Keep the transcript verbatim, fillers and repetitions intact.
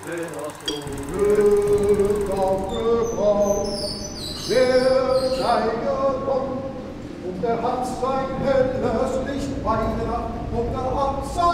wärst du Glück auf Glück auf, der sei gekommen, und er hat sein helles Licht bei der Nacht, und er hat sein